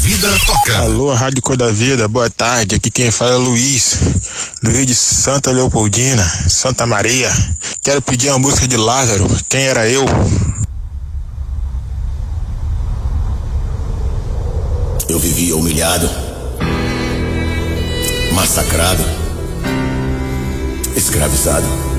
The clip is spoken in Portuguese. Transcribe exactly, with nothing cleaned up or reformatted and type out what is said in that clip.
Vida toca. Alô, Rádio Cor da Vida, boa tarde. Aqui quem fala é Luiz. Luiz de Santa Leopoldina, Santa Maria. Quero pedir uma música de Lázaro, Quem Era Eu? Eu vivia humilhado, massacrado, escravizado.